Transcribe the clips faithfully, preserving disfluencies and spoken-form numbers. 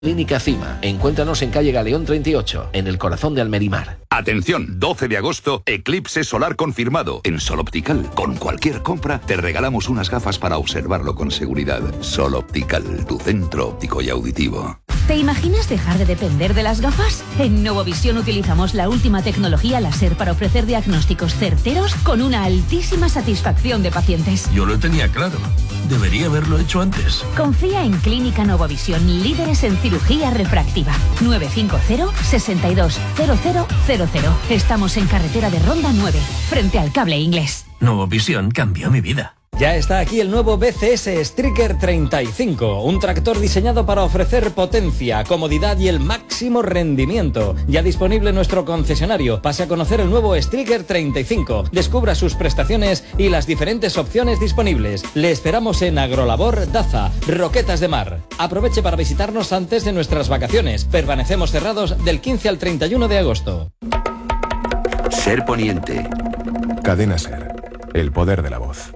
Clínica Cima. Encuéntranos en calle Galeón treinta y ocho, en el corazón de Almerimar. Atención, doce de agosto, eclipse solar confirmado. En Sol Optical, con cualquier compra, te regalamos unas gafas para observarlo con seguridad. Sol Optical, tu centro óptico y auditivo. ¿Te imaginas dejar de depender de las gafas? En Novovisión utilizamos la última tecnología láser para ofrecer diagnósticos certeros con una altísima satisfacción de pacientes. Yo lo tenía claro. Debería haberlo hecho antes. Confía en Clínica Novovisión, líderes en cirugía refractiva. nueve cinco cero, seis dos, cero cero cero cero. Estamos en carretera de Ronda nueve, frente al Cable Inglés. Novovisión cambió mi vida. Ya está aquí el nuevo B C S Striker treinta y cinco, un tractor diseñado para ofrecer potencia, comodidad y el máximo rendimiento. Ya disponible en nuestro concesionario. Pase a conocer el nuevo Striker treinta y cinco. Descubra sus prestaciones y las diferentes opciones disponibles. Le esperamos en Agrolabor Daza, Roquetas de Mar. Aproveche para visitarnos antes de nuestras vacaciones. Permanecemos cerrados del quince al treinta y uno de agosto. Ser Poniente. Cadena Ser. El poder de la voz.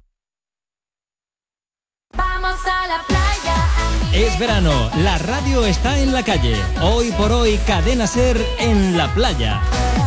Es verano, la radio está en la calle. Hoy por hoy, Cadena Ser en la playa.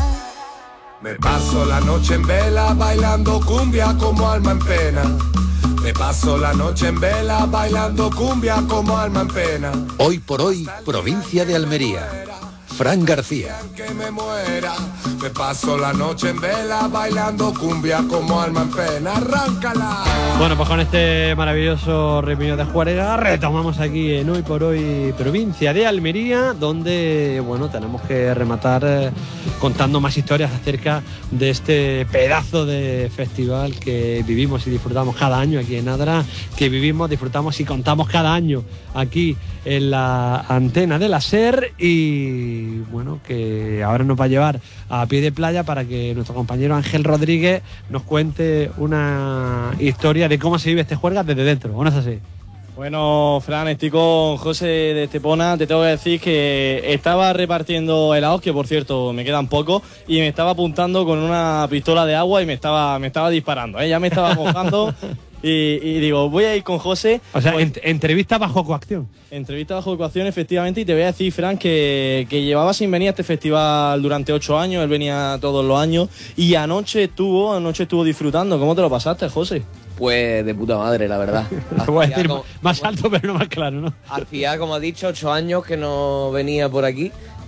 Me paso la noche en vela bailando cumbia como alma en pena. Me paso la noche en vela bailando cumbia como alma en pena. Hoy por hoy, provincia de Almería. Fran García. Que me muera. Me paso la noche en vela bailando cumbia como alma en pena. Arráncala. Bueno, pues con este maravilloso ritmo de juerga retomamos aquí en Hoy por Hoy, provincia de Almería, donde, bueno, tenemos que rematar eh, contando más historias acerca de este pedazo de festival que vivimos y disfrutamos cada año aquí en Adra, que vivimos, disfrutamos y contamos cada año aquí en la antena de la SER, y bueno, que ahora nos va a llevar a pie de playa para que nuestro compañero Ángel Rodríguez nos cuente una historia de cómo se vive este juerga desde dentro, ¿o no es así? Bueno, Fran, estoy con José de Estepona. Te tengo que decir que estaba repartiendo helados, que por cierto me quedan pocos, y me estaba apuntando con una pistola de agua y me estaba, me estaba disparando, ¿eh? Ya me estaba mojando. Y, y digo, voy a ir con José. O sea, pues, ent- entrevista bajo coacción. Entrevista bajo coacción, efectivamente, y te voy a decir, Fran, que, que llevaba sin venir a este festival durante ocho años, él venía todos los años, y anoche estuvo, anoche estuvo disfrutando. ¿Cómo te lo pasaste, José? Pues de puta madre, la verdad. Te voy a decir como, más alto, pero no más claro, ¿no? Hacía, como ha dicho, ocho años que no venía por aquí,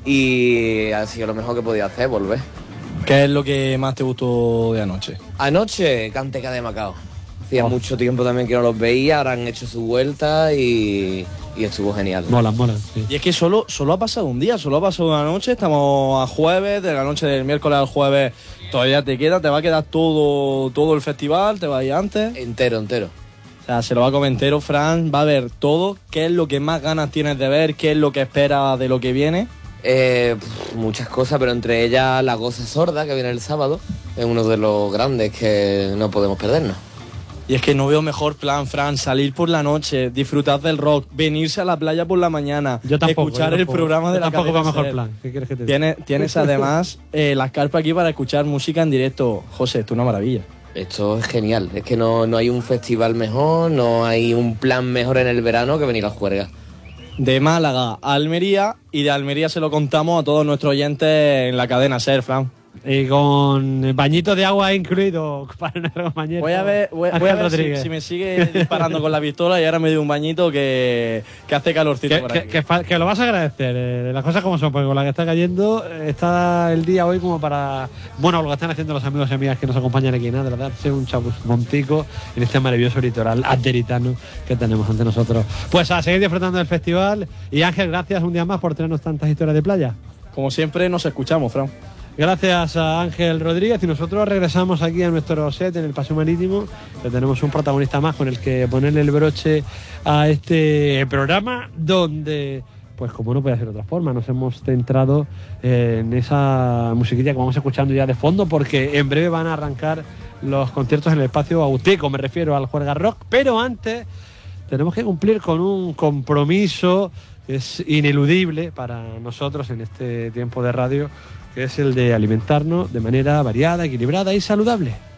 y ha sido lo mejor que podía hacer, volver. ¿Qué es lo que más te gustó de anoche? Anoche, Canteca de Macao. Hacía oh. mucho tiempo también que no los veía, ahora han hecho su vuelta y, y estuvo genial. Mola, mola. Sí. Y es que solo, solo ha pasado un día, solo ha pasado una noche, estamos a jueves, de la noche del miércoles al jueves todavía te queda, te va a quedar todo, todo el festival, te va a ir antes. Entero, entero. O sea, se lo va a comer entero, Fran, va a ver todo. ¿Qué es lo que más ganas tienes de ver? ¿Qué es lo que esperas de lo que viene? Eh, pff, muchas cosas, pero entre ellas la Goza Sorda, que viene el sábado, es uno de los grandes que no podemos perdernos. Y es que no veo mejor plan, Fran, salir por la noche, disfrutar del rock, venirse a la playa por la mañana, yo tampoco, escuchar yo el tampoco, programa de yo la tampoco cadena va mejor Ser. plan. ¿Qué quieres que te diga? Tienes, tienes además eh, las carpas aquí para escuchar música en directo. José, esto es una maravilla. Esto es genial, es que no, no hay un festival mejor, no hay un plan mejor en el verano que venir a juerga. De Málaga a Almería, y de Almería se lo contamos a todos nuestros oyentes en la cadena SER, Fran. Y con bañito de agua incluido para nuestro compañero. Voy a ver, voy, voy a ver si, si me sigue disparando con la pistola, y ahora me dio un bañito que, que hace calorcito que, por que, aquí. Que, que lo vas a agradecer, eh, las cosas como son, porque con la que está cayendo está el día hoy como para, bueno, lo que están haciendo los amigos y amigas que nos acompañan aquí, nada, darse un chapuzmontico en este maravilloso litoral adderitano que tenemos ante nosotros. Pues a seguir disfrutando del festival, y Ángel, gracias un día más por traernos tantas historias de playa. Como siempre, nos escuchamos, Fran. Gracias a Ángel Rodríguez, y nosotros regresamos aquí a nuestro set en el Paseo Marítimo, que tenemos un protagonista más con el que ponerle el broche a este programa, donde, pues como no puede ser de otra forma, nos hemos centrado en esa musiquilla que vamos escuchando ya de fondo, porque en breve van a arrancar los conciertos en el espacio Auteco, me refiero al Juerga Rock, pero antes tenemos que cumplir con un compromiso que es ineludible para nosotros en este tiempo de radio, que es el de alimentarnos de manera variada, equilibrada y saludable.